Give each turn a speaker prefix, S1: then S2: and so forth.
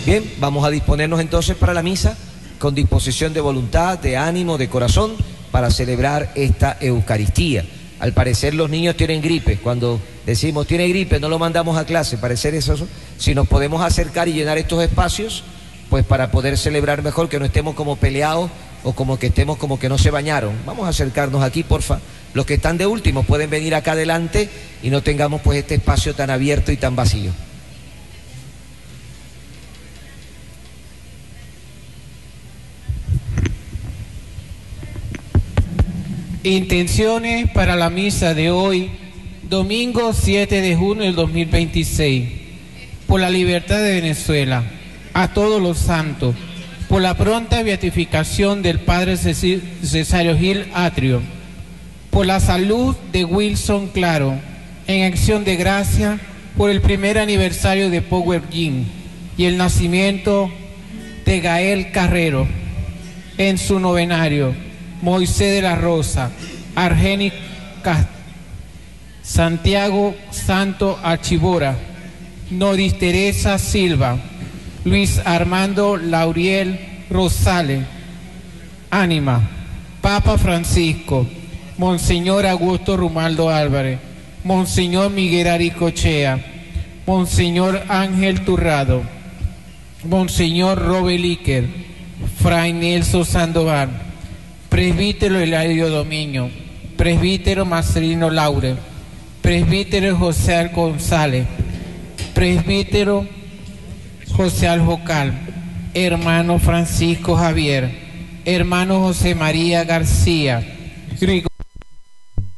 S1: Bien, vamos a disponernos entonces para la misa con disposición de voluntad, de ánimo, de corazón, para celebrar esta Eucaristía. Al parecer los niños tienen gripe. Cuando decimos tiene gripe, no lo mandamos a clase. Parecer eso, si nos podemos acercar y llenar estos espacios, pues para poder celebrar mejor, que no estemos como peleados o como que estemos como que no se bañaron. Vamos a acercarnos aquí, porfa. Los que están de último pueden venir acá adelante y no tengamos pues este espacio tan abierto y tan vacío.
S2: Intenciones para la misa de hoy, domingo 7 de junio del 2026. Por la libertad de Venezuela, a todos los santos, por la pronta beatificación del Padre Cesario Gil Atrio, por la salud de Wilson Claro, en acción de gracia por el primer aniversario de Power Gym y el nacimiento de Gael Carrero en su novenario, Moisés de la Rosa, Argenis Santiago Santo Archibora, Noris Teresa Silva, Luis Armando Lauriel Rosales, Ánima, Papa Francisco, Monseñor Augusto Rumaldo Álvarez, Monseñor Miguel Aricochea, Monseñor Ángel Turrado, Monseñor Robert Líquer, Fray Nelson Sandoval, Presbítero Eladio Dominio, Presbítero Marcelino Laure, Presbítero José Al González, Presbítero José Aljocal, Hermano Francisco Javier, Hermano José María García, Grigol